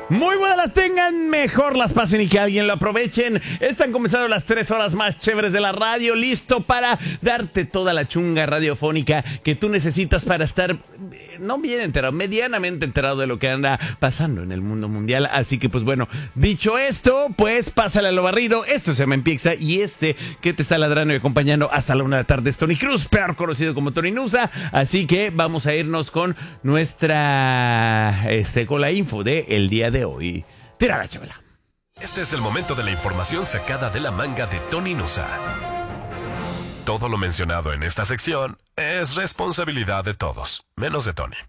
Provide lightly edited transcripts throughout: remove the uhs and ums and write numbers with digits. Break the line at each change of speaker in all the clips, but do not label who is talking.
Muy buenas las tengan, mejor las pasen y que alguien lo aprovechen. Están comenzando las 3 horas más chéveres de la radio, listo para darte toda la chunga radiofónica que tú necesitas para estar, no bien enterado, medianamente enterado de lo que anda pasando en el mundo mundial. Así que pues bueno, dicho esto, pues pásale a lo barrido. Esto se llama Empieza y que te está ladrando y acompañando hasta la 1 de la tarde es Tony Cruz, peor conocido como Tony Nusa. Así que vamos a irnos con nuestra, con la info de el día de hoy. Tírala, chavala.
Este es el momento de la información sacada de la manga de Tony Nusa. Todo lo mencionado en esta sección es responsabilidad de todos, menos de Tony.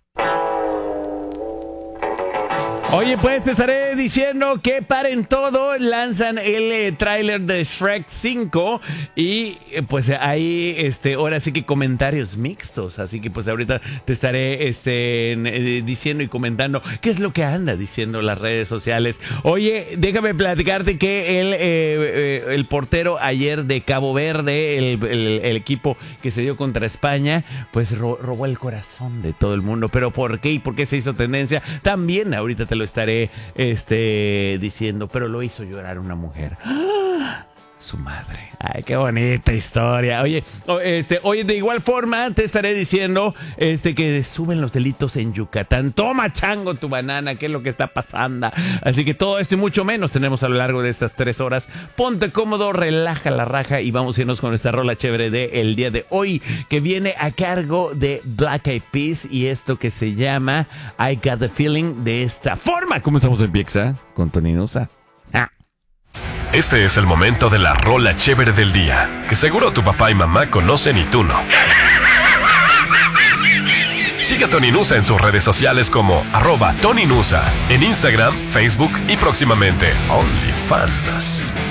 Oye, pues te estaré diciendo que paren todo, lanzan el tráiler de Shrek 5 y pues ahí ahora sí que comentarios mixtos, así que pues ahorita te estaré diciendo y comentando qué es lo que anda diciendo las redes sociales. Oye, déjame platicarte que el portero ayer de Cabo Verde, el equipo que se dio contra España, pues robó el corazón de todo el mundo. ¿Pero por qué? ¿Y por qué se hizo tendencia? También ahorita te lo estaré diciendo, pero lo hizo llorar una mujer. ¡Ah! Su madre. Ay, qué bonita historia. Oye, de igual forma te estaré diciendo que suben los delitos en Yucatán. Toma, chango, tu banana, qué es lo que está pasando. Así que todo esto y mucho menos tenemos a lo largo de estas 3 horas. Ponte cómodo, relaja la raja y vamos a irnos con esta rola chévere de el día de hoy, que viene a cargo de Black Eyed Peas y esto que se llama I Got the Feeling. De esta forma comenzamos en Piexa con Tony Nusa.
Este es el momento de la rola chévere del día, que seguro tu papá y mamá conocen y tú no. Sigue a Tony Nusa en sus redes sociales como @TonyNusa, en Instagram, Facebook y próximamente OnlyFans.